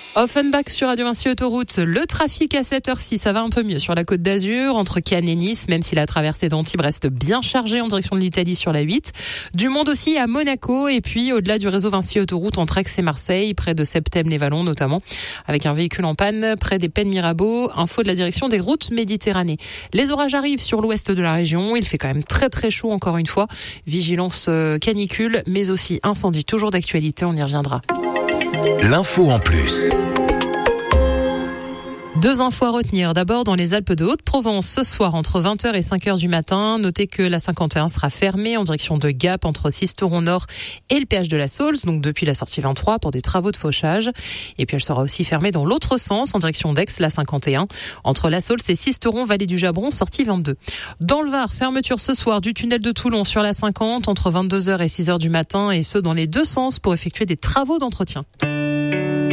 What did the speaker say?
Offenbach sur Radio Vinci Autoroute. Le trafic à cette heure-ci, ça va un peu mieux sur la Côte d'Azur, entre Cannes et Nice, même si la traversée d'Antibes reste bien chargée en direction de l'Italie sur la 8. Du monde aussi à Monaco et puis au-delà du réseau Vinci Autoroute entre Aix et Marseille, près de Septème-les-Vallons notamment, avec un véhicule en panne près des Pennes Mirabeau. Info de la direction des routes Méditerranée. Les orages arrivent sur l'ouest de la région. Il fait quand même très très chaud encore une fois. Vigilance canicule, mais aussi incendie. Toujours d'actualité, on y reviendra. L'info en plus. 2 infos à retenir. D'abord, dans les Alpes de Haute-Provence, ce soir, entre 20h et 5h du matin, notez que la 51 sera fermée en direction de Gap, entre Sisteron-Nord et le péage de la Saulce, donc depuis la sortie 23, pour des travaux de fauchage. Et puis, elle sera aussi fermée dans l'autre sens, en direction d'Aix, la 51, entre la Saulce et Sisteron, vallée du Jabron, sortie 22. Dans le Var, fermeture ce soir du tunnel de Toulon sur la 50, entre 22h et 6h du matin, et ce, dans les deux sens, pour effectuer des travaux d'entretien.